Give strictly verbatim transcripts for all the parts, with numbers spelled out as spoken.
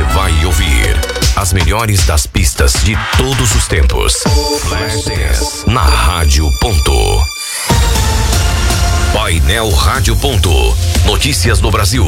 vai ouvir as melhores das pistas de todos os tempos. Flash Dance na Rádio Ponto. Painel Rádio Ponto. Notícias do Brasil.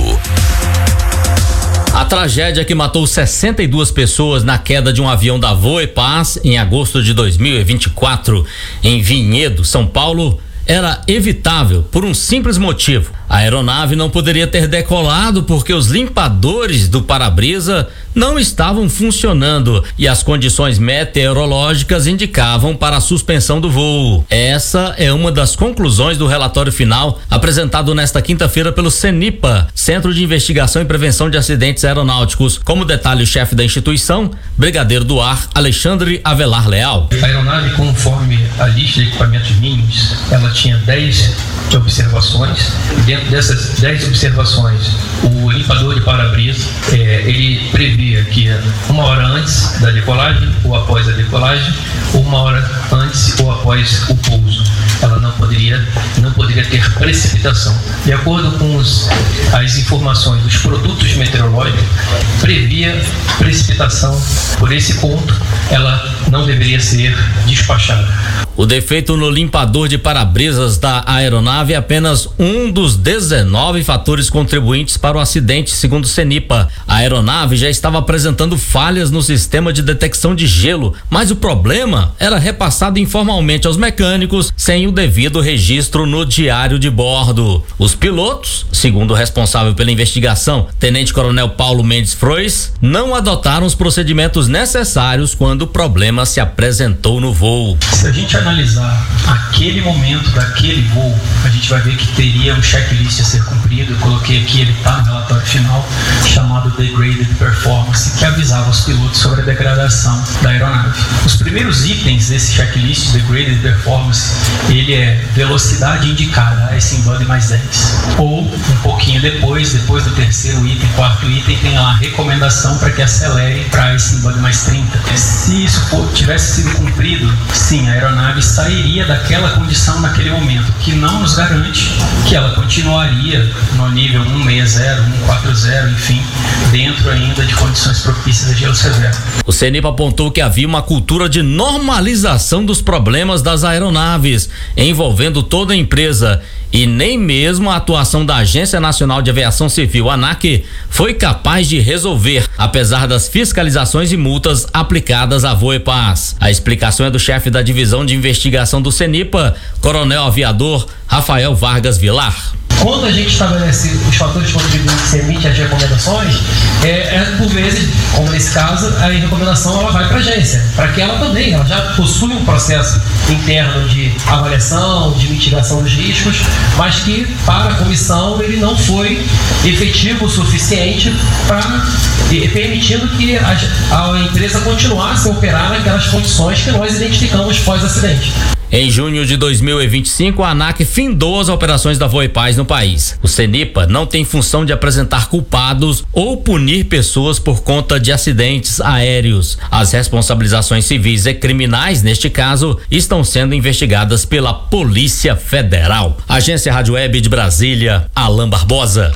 A tragédia que matou sessenta e duas pessoas na queda de um avião da Voepaz em agosto de dois mil e vinte e quatro em Vinhedo, São Paulo, era evitável por um simples motivo. A aeronave não poderia ter decolado porque os limpadores do para-brisa não estavam funcionando e as condições meteorológicas indicavam para a suspensão do voo. Essa é uma das conclusões do relatório final apresentado nesta quinta-feira pelo CENIPA, Centro de Investigação e Prevenção de Acidentes Aeronáuticos. Como detalhe o chefe da instituição, Brigadeiro do Ar Alexandre Avelar Leal. A aeronave, conforme a lista de equipamentos mínimos, ela tinha dez observações. Dentro dessas dez observações, o limpador de para-brisa, é, ele previa que uma hora antes da decolagem ou após a decolagem, ou uma hora antes ou após o pouso, ela não poderia, não poderia ter precipitação. De acordo com os, as informações dos produtos meteorológicos, previa precipitação. Por esse ponto, ela não deveria ser despachada. O defeito no limpador de para-brisas da aeronave é apenas um dos dezenove fatores contribuintes para o acidente, segundo o CENIPA. A aeronave já estava apresentando falhas no sistema de detecção de gelo, mas o problema era repassado informalmente aos mecânicos sem o devido registro no diário de bordo. Os pilotos, segundo o responsável pela investigação, Tenente Coronel Paulo Mendes Frois, não adotaram os procedimentos necessários quando o problema se apresentou no voo. Se a gente analisar aquele momento daquele voo, a gente vai ver que teria um checklist a ser cumprido. Eu coloquei aqui, ele está no relatório final, chamado Degraded Performance, que avisava os pilotos sobre a degradação da aeronave. Os primeiros itens desse checklist, Degraded Performance, ele é velocidade indicada, a Icing-Buddy mais dez. Ou, um pouquinho depois, depois do terceiro item, quarto item, tem lá a recomendação para que acelere para a Icing-Buddy mais trinta. Se isso for, tivesse sido cumprido, sim, a aeronave sairia daquela condição naquele momento, que não nos garante que ela continuaria no nível cento e sessenta, cento e quarenta, enfim, dentro ainda de condições propícias a gelo severo. O CENIPA apontou que havia uma cultura de normalização dos problemas das aeronaves, envolvendo toda a empresa, e nem mesmo a atuação da Agência Nacional de Aviação Civil, ANAC, foi capaz de resolver, apesar das fiscalizações e multas aplicadas à Voepaz. A explicação é do chefe da divisão de investigação do CENIPA, Coronel Aviador Rafael Vargas Vilar. Quando a gente estabelece os fatores contribuintes e emite as recomendações, é, é por vezes, como nesse caso, a recomendação ela vai para a agência, para que ela também, ela já possui um processo interno de avaliação, de mitigação dos riscos, mas que para a comissão ele não foi efetivo o suficiente para permitindo que a, a empresa continuasse a operar naquelas condições que nós identificamos pós-acidente. Em junho de dois mil e vinte e cinco, a ANAC findou as operações da Voepaz no país. O CENIPA não tem função de apresentar culpados ou punir pessoas por conta de acidentes aéreos. As responsabilizações civis e criminais, neste caso, estão sendo investigadas pela Polícia Federal. Agência Rádio Web de Brasília, Alain Barbosa.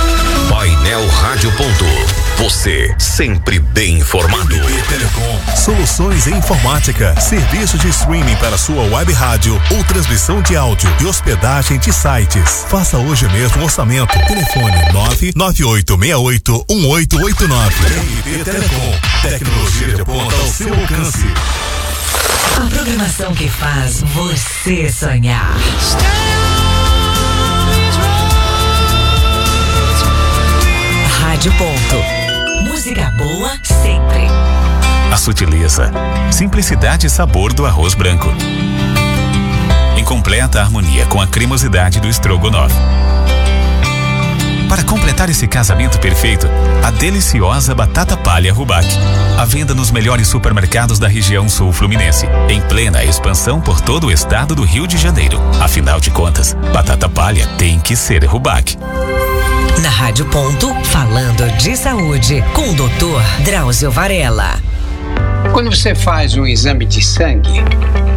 Painel Rádio Ponto. Você sempre bem informado. Telecom, soluções em informática, serviço de streaming para sua web rádio ou transmissão de áudio e hospedagem de sites. Faça hoje mesmo um orçamento. Telefone nove nove oito seis oito um oito oito nove. R B Telecom, tecnologia de ponta ao seu alcance. A programação que faz você sonhar. Rádio Ponto. Música boa sempre. A sutileza, simplicidade e sabor do arroz branco, em completa harmonia com a cremosidade do estrogonofe. Para completar esse casamento perfeito, a deliciosa batata palha Rubac. À venda nos melhores supermercados da região sul fluminense, em plena expansão por todo o estado do Rio de Janeiro. Afinal de contas, batata palha tem que ser Rubac. Na Rádio Ponto, falando de saúde, com o doutor Drauzio Varela. Quando você faz um exame de sangue,